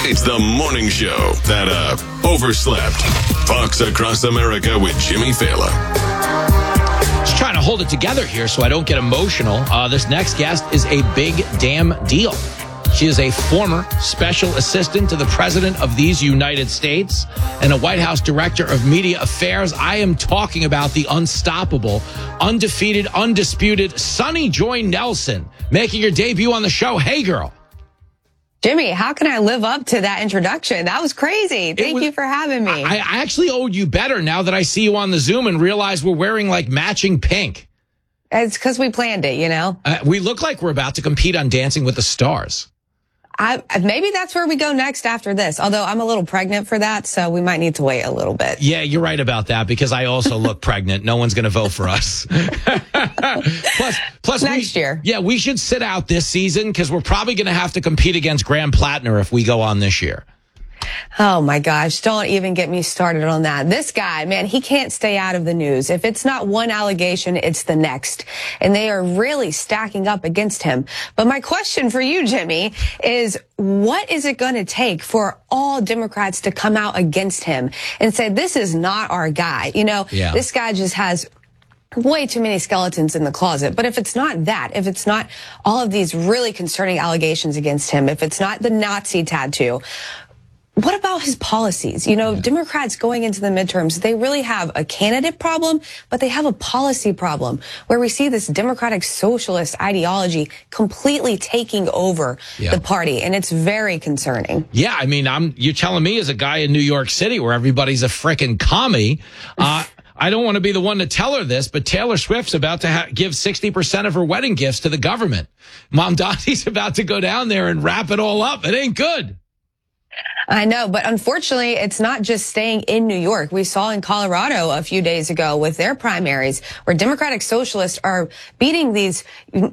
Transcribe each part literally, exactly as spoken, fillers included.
It's the morning show that, uh, overslept. Fox Across America with Jimmy Fallon. Just trying to hold it together here so I don't get emotional. Uh, this next guest is a big damn deal. She is a former special assistant to the president of these United States and a White House director of media affairs. I am talking about the unstoppable, undefeated, undisputed Sunny Joy Nelson, making your debut on the show. Hey, girl. Jimmy, how can I live up to that introduction? That was crazy. Thank was, you for having me. I, I actually owed you better now that I see you on the Zoom and realize we're wearing like matching pink. It's because we planned it, you know? Uh, we look like we're about to compete on Dancing with the Stars. I, maybe that's where we go next after this, although I'm a little pregnant for that, so we might need to wait a little bit. Yeah, you're right about that because I also look pregnant. No one's going to vote for us. plus, plus next we, year. Yeah, we should sit out this season because we're probably going to have to compete against Graham Plattner if we go on this year. Oh, my gosh. Don't even get me started on that. This guy, man, he can't stay out of the news. If it's not one allegation, it's the next. And they are really stacking up against him. But my question for you, Jimmy, is what is it going to take for all Democrats to come out against him and say, this is not our guy? You know, yeah. This guy just has way too many skeletons in the closet. But if it's not that, if it's not all of these really concerning allegations against him, if it's not the Nazi tattoo, what about his policies? You know, yeah. Democrats going into the midterms, they really have a candidate problem, but they have a policy problem where we see this democratic socialist ideology completely taking over yeah. the party. And it's very concerning. Yeah, I mean, I'm you're telling me as a guy in New York City where everybody's a frickin' commie, uh, I don't want to be the one to tell her this, but Taylor Swift's about to ha- give sixty percent of her wedding gifts to the government. Mom Dottie's about to go down there and wrap it all up. It ain't good. I know, but unfortunately, it's not just staying in New York. We saw in Colorado a few days ago with their primaries where Democratic Socialists are beating these,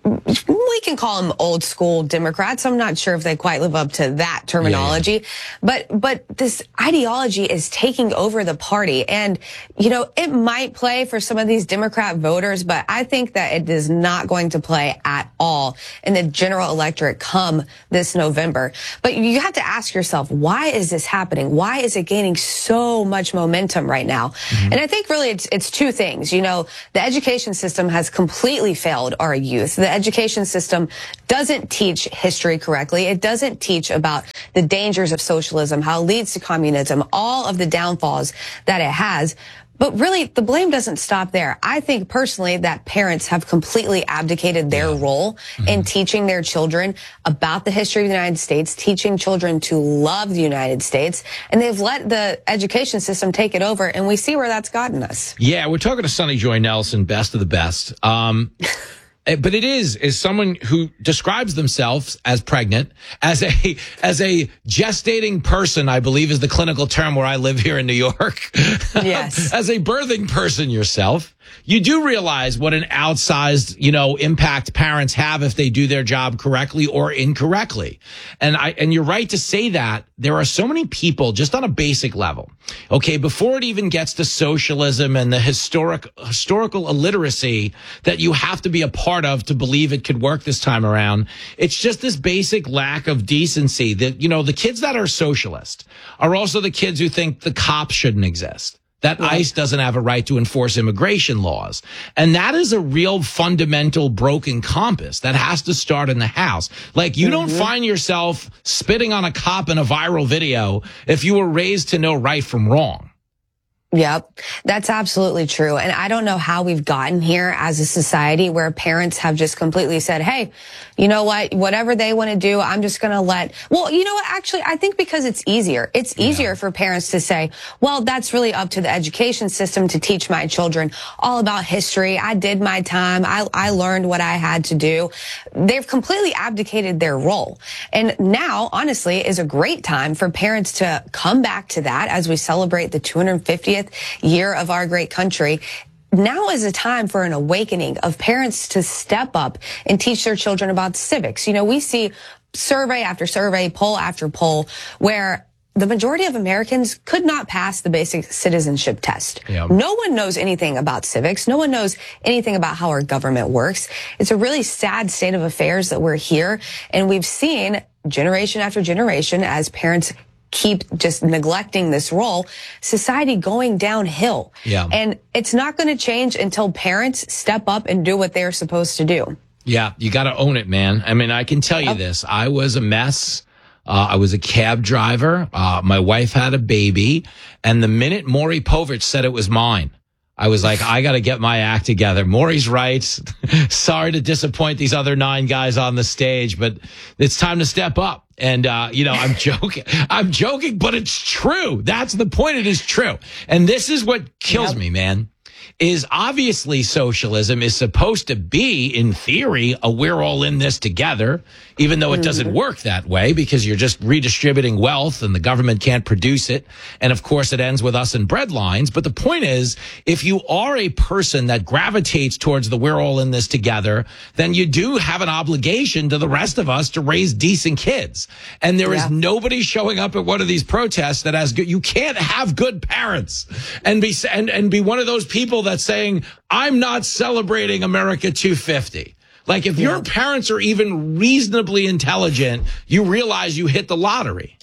we can call them old school Democrats. I'm not sure if they quite live up to that terminology, yeah, yeah. but but this ideology is taking over the party. And, you know, it might play for some of these Democrat voters, but I think that it is not going to play at all in the general electorate come this November. But you have to ask yourself, why is this happening? Why is it gaining so much momentum right now? Mm-hmm. And I think really it's, it's two things. You know, the education system has completely failed our youth. The education system doesn't teach history correctly. It doesn't teach about the dangers of socialism, how it leads to communism, all of the downfalls that it has. But really, the blame doesn't stop there. I think personally that parents have completely abdicated their yeah. role mm-hmm. in teaching their children about the history of the United States, teaching children to love the United States, and they've let the education system take it over, and we see where that's gotten us. Yeah, we're talking to Sunny Joy Nelson, best of the best. Um But it is, is someone who describes themselves as pregnant, as a, as a gestating person, I believe is the clinical term where I live here in New York. Yes. As a birthing person yourself, you do realize what an outsized, you know, impact parents have if they do their job correctly or incorrectly. And I, and you're right to say that there are so many people just on a basic level. Okay. Before it even gets to socialism and the historic, historical illiteracy that you have to be a part of to believe it could work this time around. It's just this basic lack of decency that, you know, the kids that are socialist are also the kids who think the cops shouldn't exist. That right. ICE doesn't have a right to enforce immigration laws. And that is a real fundamental broken compass that has to start in the house. Like, you mm-hmm. don't find yourself spitting on a cop in a viral video if you were raised to know right from wrong. Yep, that's absolutely true. And I don't know how we've gotten here as a society where parents have just completely said, hey, you know what, whatever they want to do, I'm just going to let, well, you know what, actually, I think because it's easier. It's easier yeah. for parents to say, well, that's really up to the education system to teach my children all about history. I did my time. I, I learned what I had to do. They've completely abdicated their role. And now, honestly, is a great time for parents to come back to that as we celebrate the two hundred fiftieth year of our great country. Now is a time for an awakening of parents to step up and teach their children about civics. You know, we see survey after survey, poll after poll, where the majority of Americans could not pass the basic citizenship test. Yeah. No one knows anything about civics. No one knows anything about how our government works. It's a really sad state of affairs that we're here. And we've seen generation after generation as parents keep just neglecting this role, society going downhill. Yeah. And it's not going to change until parents step up and do what they're supposed to do. Yeah, you got to own it, man. I mean, I can tell you this. I was a mess. Uh, I was a cab driver. Uh, my wife had a baby. And the minute Maury Povich said it was mine, I was like, I got to get my act together. Maury's right. Sorry to disappoint these other nine guys on the stage, but it's time to step up. And, uh, you know, I'm joking. I'm joking, but it's true. That's the point. It is true. And this is what kills Yep. me, man. Is obviously socialism is supposed to be, in theory, a we're all in this together, even though it doesn't work that way because you're just redistributing wealth and the government can't produce it. And of course, it ends with us and bread lines. But the point is, if you are a person that gravitates towards the we're all in this together, then you do have an obligation to the rest of us to raise decent kids. And there Yeah. is nobody showing up at one of these protests that has good. You can't have good parents and be and, and be one of those people that's saying, I'm not celebrating America two fifty. Like if your parents are even reasonably intelligent, you realize you hit the lottery.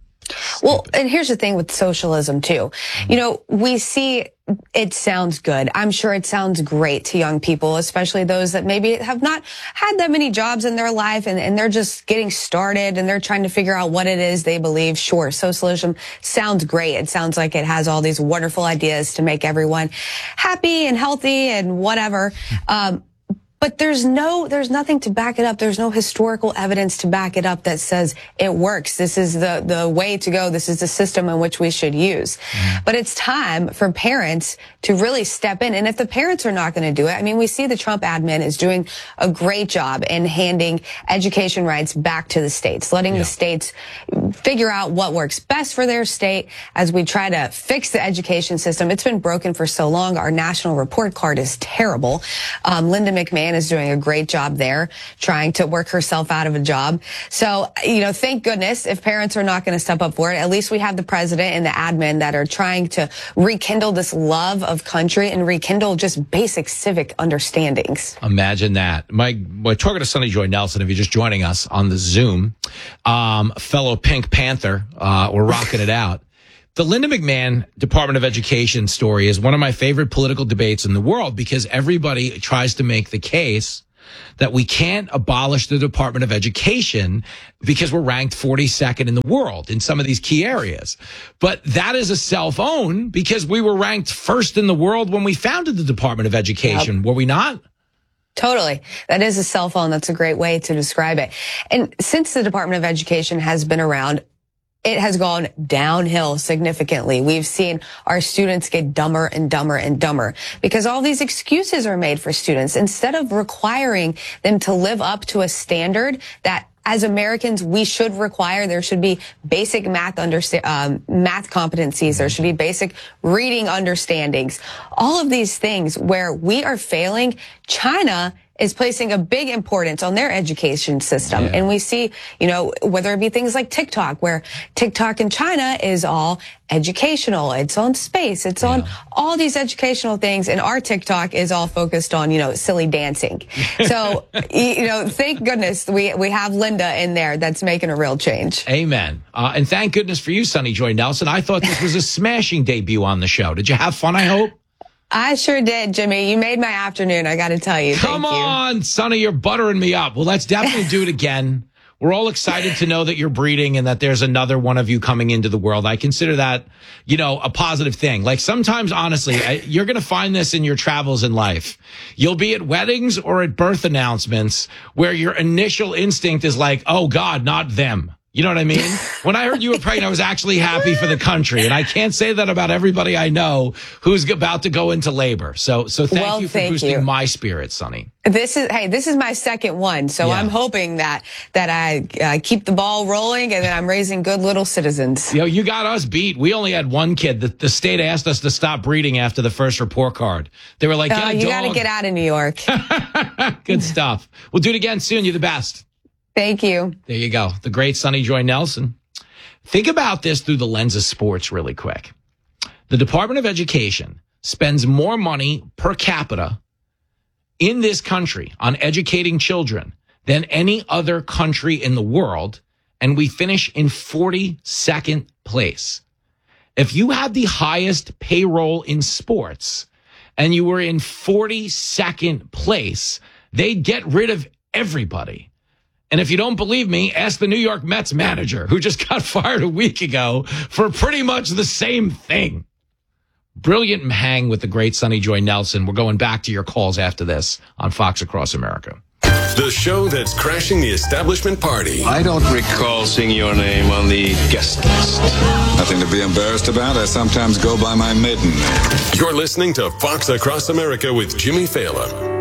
Well, and here's the thing with socialism too. You know, we see it sounds good. I'm sure it sounds great to young people, especially those that maybe have not had that many jobs in their life and, and they're just getting started and they're trying to figure out what it is they believe. Sure, socialism sounds great. It sounds like it has all these wonderful ideas to make everyone happy and healthy and whatever. Um, But there's no, there's nothing to back it up. There's no historical evidence to back it up that says it works. This is the, the way to go. This is the system in which we should use. Mm. But it's time for parents to really step in. And if the parents are not going to do it, I mean, we see the Trump admin is doing a great job in handing education rights back to the states, letting yeah. the states figure out what works best for their state as we try to fix the education system. It's been broken for so long. Our national report card is terrible. Um, Linda McMahon is doing a great job there, trying to work herself out of a job. So, you know, thank goodness if parents are not going to step up for it, at least we have the president and the admin that are trying to rekindle this love of country and rekindle just basic civic understandings. Imagine that. My, we're talking to Sonny Joy Nelson, if you're just joining us on the Zoom, um, fellow Pink Panther, uh, we're rocking it out. The Linda McMahon Department of Education story is one of my favorite political debates in the world because everybody tries to make the case that we can't abolish the Department of Education because we're ranked forty-second in the world in some of these key areas. But that is a self-own because we were ranked first in the world when we founded the Department of Education, yep. Were we not? Totally. That is a cell phone. That's a great way to describe it. And since the Department of Education has been around, it has gone downhill significantly. We've seen our students get dumber and dumber and dumber because all these excuses are made for students instead of requiring them to live up to a standard that as Americans, we should require. There should be basic math understa- um, math competencies. There should be basic reading understandings. All of these things where we are failing. China is placing a big importance on their education system. Yeah. And we see, you know, whether it be things like TikTok, where TikTok in China is all educational. It's on space. It's yeah. on all these educational things. And our TikTok is all focused on, you know, silly dancing. So, you know, thank goodness we, we have Linda in there that's making a real change. Amen. Uh, and thank goodness for you, Sonny Joy Nelson. I thought this was a smashing debut on the show. Did you have fun, I hope? I sure did, Jimmy. You made my afternoon, I got to tell you. Come Thank on, you. Sonny, you're buttering me up. Well, let's definitely do it again. We're all excited to know that you're breeding and that there's another one of you coming into the world. I consider that, you know, a positive thing. Like sometimes, honestly, I, you're going to find this in your travels in life. You'll be at weddings or at birth announcements where your initial instinct is like, oh, God, not them. You know what I mean? When I heard you were pregnant, I was actually happy for the country. And I can't say that about everybody I know who's about to go into labor. So so thank well, you for thank boosting you. my spirits, Sonny. This is, hey, this is my second one. So yeah. I'm hoping that that I uh, keep the ball rolling and that I'm raising good little citizens. You know, you got us beat. We only had one kid. The, the state asked us to stop breeding after the first report card. They were like, oh, you got to get out of New York. Good stuff. We'll do it again soon. You're the best. Thank you. There you go. The great Sonny Joy Nelson. Think about this through the lens of sports really quick. The Department of Education spends more money per capita in this country on educating children than any other country in the world, and we finish in forty-second place. If you had the highest payroll in sports and you were in forty-second place, they'd get rid of everybody. And if you don't believe me, ask the New York Mets manager who just got fired a week ago for pretty much the same thing. Brilliant hang with the great Sonny Joy Nelson. We're going back to your calls after this on Fox Across America. The show that's crashing the establishment party. I don't recall seeing your name on the guest list. Nothing to be embarrassed about. I sometimes go by my maiden name. You're listening to Fox Across America with Jimmy Fallon.